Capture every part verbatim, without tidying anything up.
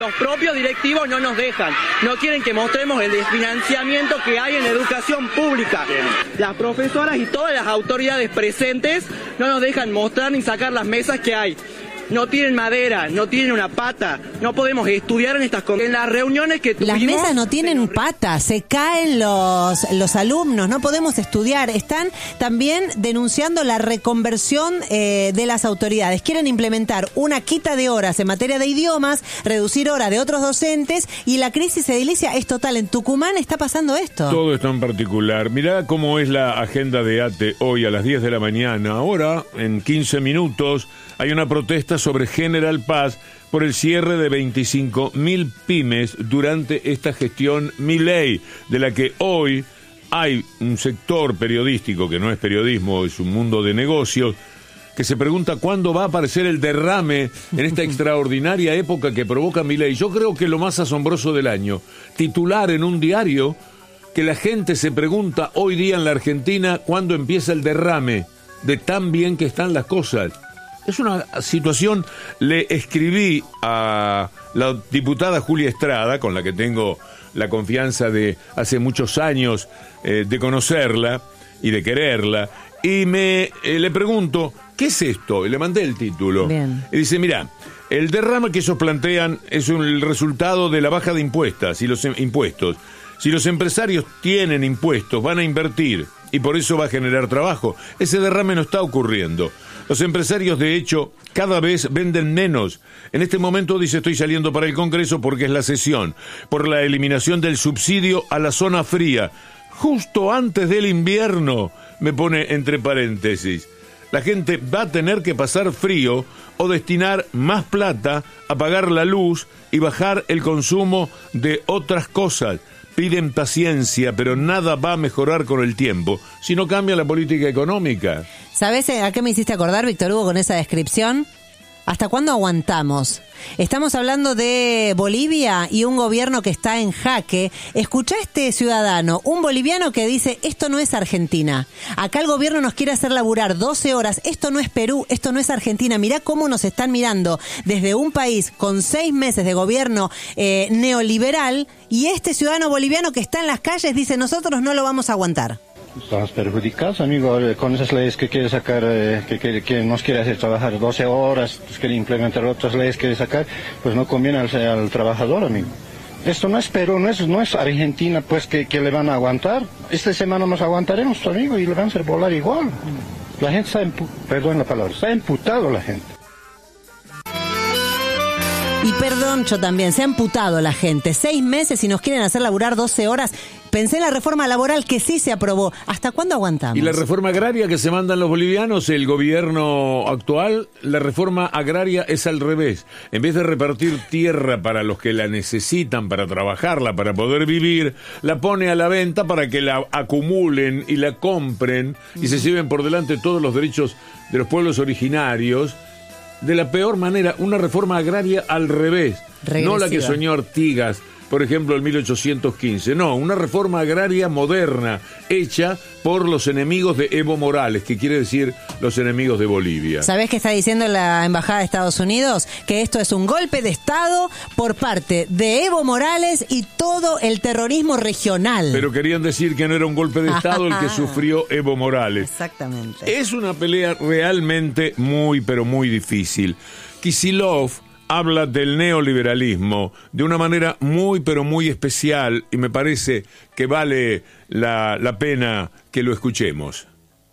Los propios directivos no nos dejan, no quieren que mostremos el desfinanciamiento que hay en educación pública. Las profesoras y todas las autoridades presentes no nos dejan mostrar ni sacar las mesas que hay. No tienen madera, no tienen una pata, no podemos estudiar en estas condiciones. En las reuniones que tuvimos... Las mesas no tienen pata, se caen los, los alumnos, no podemos estudiar. Están también denunciando la reconversión eh, de las autoridades. Quieren implementar una quita de horas en materia de idiomas, reducir horas de otros docentes y la crisis edilicia es total. En Tucumán está pasando esto. Todo esto en particular. Mirá cómo es la agenda de ATE hoy a las diez de la mañana. Ahora, en quince minutos, hay una protesta sobre General Paz por el cierre de veinticinco mil pymes durante esta gestión Milei, de la que hoy hay un sector periodístico, que no es periodismo, es un mundo de negocios, que se pregunta cuándo va a aparecer el derrame en esta extraordinaria época que provoca Milei. Yo creo que lo más asombroso del año, titular en un diario, que la gente se pregunta hoy día en la Argentina cuándo empieza el derrame, de tan bien que están las cosas. Es una situación, le escribí a la diputada Julia Estrada, con la que tengo la confianza de hace muchos años eh, de conocerla y de quererla, y me eh, le pregunto, ¿qué es esto? Y le mandé el título. Bien. Y dice, mira, el derrame que ellos plantean es un, el resultado de la baja de impuestos, y los impuestos. Si los empresarios tienen impuestos, van a invertir, y por eso va a generar trabajo. Ese derrame no está ocurriendo. Los empresarios, de hecho, cada vez venden menos. En este momento, dice, estoy saliendo para el Congreso porque es la sesión, por la eliminación del subsidio a la zona fría. Justo antes del invierno, me pone entre paréntesis. La gente va a tener que pasar frío o destinar más plata a pagar la luz y bajar el consumo de otras cosas. Piden paciencia, pero nada va a mejorar con el tiempo si no cambia la política económica. ¿Sabés a qué me hiciste acordar, Víctor Hugo, con esa descripción? ¿Hasta cuándo aguantamos? Estamos hablando de Bolivia y un gobierno que está en jaque. Escuchá a este ciudadano, un boliviano que dice, esto no es Argentina. Acá el gobierno nos quiere hacer laburar doce horas. Esto no es Perú, esto no es Argentina. Mirá cómo nos están mirando desde un país con seis meses de gobierno eh, neoliberal, y este ciudadano boliviano que está en las calles dice, nosotros no lo vamos a aguantar. Estamos perjudicados, amigo, con esas leyes que quiere sacar, eh, que, que, que nos quiere hacer trabajar doce horas, pues quiere implementar otras leyes que quiere sacar, pues no conviene al, al trabajador, amigo. Esto no es Perú, no es, no es Argentina, pues que, que le van a aguantar. Esta semana nos aguantaremos, amigo, y le van a hacer volar igual. La gente está, empu- perdón la palabra, está emputado la gente. Y perdón, yo también, se ha emputado la gente. Seis meses y nos quieren hacer laburar doce horas. Pensé en la reforma laboral que sí se aprobó. ¿Hasta cuándo aguantamos? Y la reforma agraria que se mandan los bolivianos, el gobierno actual, la reforma agraria es al revés. En vez de repartir tierra para los que la necesitan para trabajarla, para poder vivir, la pone a la venta para que la acumulen y la compren y se lleven por delante todos los derechos de los pueblos originarios. De la peor manera, una reforma agraria al revés. Regresiva. No la que soñó Artigas, por ejemplo, en mil ochocientos quince. No, una reforma agraria moderna, hecha por los enemigos de Evo Morales, que quiere decir los enemigos de Bolivia. ¿Sabés qué está diciendo la Embajada de Estados Unidos? Que esto es un golpe de Estado por parte de Evo Morales y todo el terrorismo regional. Pero querían decir que no era un golpe de Estado el que sufrió Evo Morales. Exactamente. Es una pelea realmente muy, pero muy difícil. Kicillof habla del neoliberalismo de una manera muy, pero muy especial, y me parece que vale la, la pena que lo escuchemos.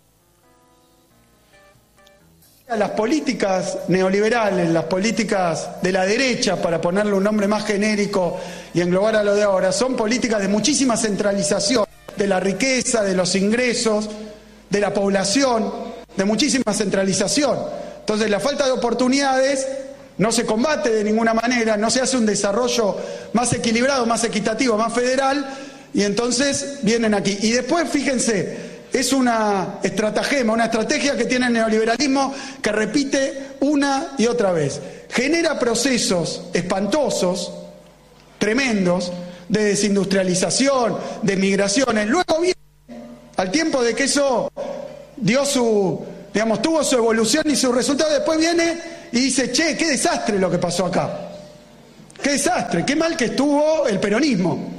Las políticas neoliberales, las políticas de la derecha, para ponerle un nombre más genérico y englobar a lo de ahora, son políticas de muchísima centralización de la riqueza, de los ingresos, de la población, de muchísima centralización. Entonces, la falta de oportunidades no se combate de ninguna manera, no se hace un desarrollo más equilibrado, más equitativo, más federal, y entonces vienen aquí. Y después, fíjense, es una estratagema, una estrategia que tiene el neoliberalismo que repite una y otra vez. Genera procesos espantosos, tremendos, de desindustrialización, de migraciones. Luego viene, al tiempo de que eso dio su, digamos, tuvo su evolución y su resultado, después viene y dice, che, qué desastre lo que pasó acá. Qué desastre, qué mal que estuvo el peronismo.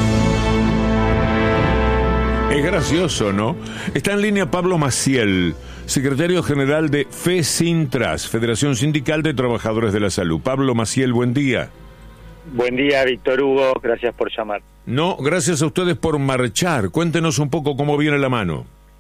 Es gracioso, ¿no? Está en línea Pablo Maciel, secretario general de FESINTRAS, Federación Sindical de Trabajadores de la Salud. Pablo Maciel, buen día. Buen día, Víctor Hugo, gracias por llamar. No, gracias a ustedes por marchar. Cuéntenos un poco cómo viene la mano.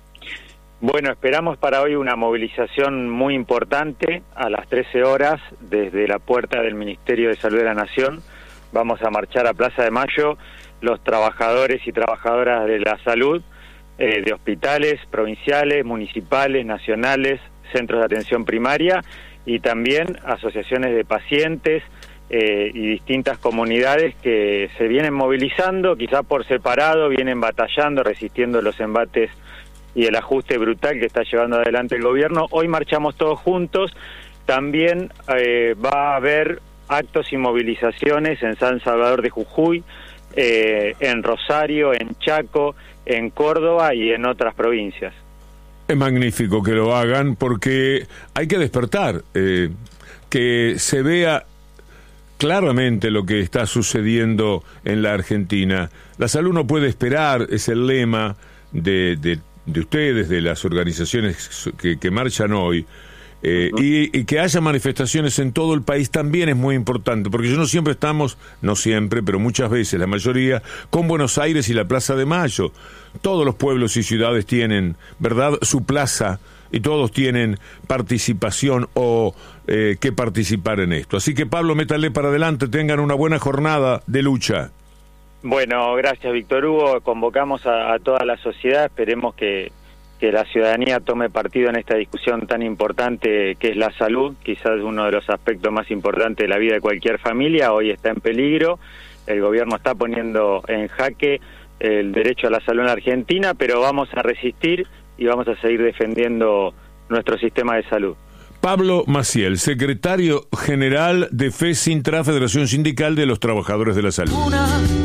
Bueno, esperamos para hoy una movilización muy importante a las trece horas desde la puerta del Ministerio de Salud de la Nación. Vamos a marchar a Plaza de Mayo los trabajadores y trabajadoras de la salud, eh, de hospitales provinciales, municipales, nacionales, centros de atención primaria y también asociaciones de pacientes eh, y distintas comunidades que se vienen movilizando, quizá por separado, vienen batallando, resistiendo los embates y el ajuste brutal que está llevando adelante el gobierno. Hoy marchamos todos juntos. También eh, va a haber actos y movilizaciones en San Salvador de Jujuy, eh, en Rosario, en Chaco, en Córdoba y en otras provincias. Es magnífico que lo hagan porque hay que despertar, eh, que se vea claramente lo que está sucediendo en la Argentina. La salud no puede esperar, es el lema de, de, de ustedes, de las organizaciones que, que marchan hoy. Eh, y, y que haya manifestaciones en todo el país también es muy importante, porque no siempre estamos, no siempre, pero muchas veces, la mayoría, con Buenos Aires y la Plaza de Mayo. Todos los pueblos y ciudades tienen, ¿verdad?, su plaza, y todos tienen participación o eh, que participar en esto. Así que, Pablo, métale para adelante, tengan una buena jornada de lucha. Bueno, gracias, Víctor Hugo. Convocamos a, a toda la sociedad, esperemos que que la ciudadanía tome partido en esta discusión tan importante que es la salud, quizás uno de los aspectos más importantes de la vida de cualquier familia. Hoy está en peligro, el gobierno está poniendo en jaque el derecho a la salud en la Argentina, pero vamos a resistir y vamos a seguir defendiendo nuestro sistema de salud. Pablo Maciel, secretario general de FESINTRAS, Federación Sindical de los Trabajadores de la Salud.